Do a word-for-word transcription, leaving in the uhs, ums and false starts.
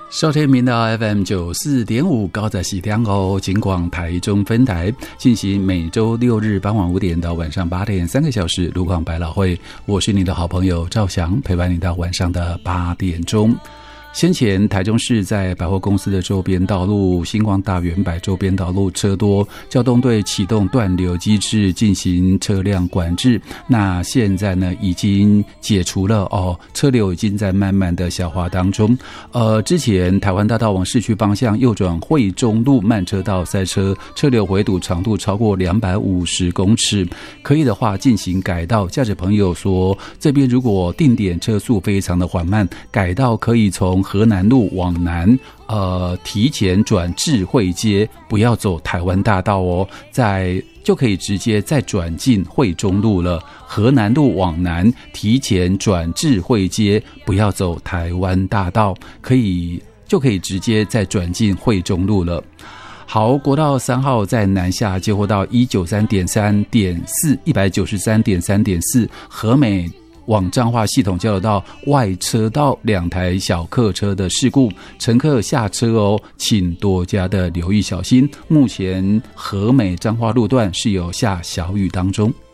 收听频道 F M 九四点五高在西天哦，警广台中分台进行每周六日傍晚五点到晚上八点三个小时路况百老汇，我是你的好朋友赵翔，陪伴你到晚上的八点钟。先前台中市在百货公司的周边道路、星光大圆柏周边道路车多，交通队启动断流机制进行车辆管制。那现在呢已经解除了哦，车流已经在慢慢的消化当中。呃，之前台湾大道往市区方向右转惠中路慢车道塞车，车流回堵长度超过两百五十公尺，可以的话进行改道。驾驶朋友说，这边如果定点车速非常的缓慢，改道可以从河南路往南，呃，提前转智慧街，不要走台湾大道哦，在就可以直接再转进惠中路了。河南路往南，提前转智慧街，不要走台湾大道，可以就可以直接再转进惠中路了。好，国道三号在南下接获到一百九十三点三点四、一百九十三点三点四，和美往彰化系统交流道外车道两台小客车的事故，乘客下车哦，请多加的留意小心。目前和美彰化路段是有下小雨当中。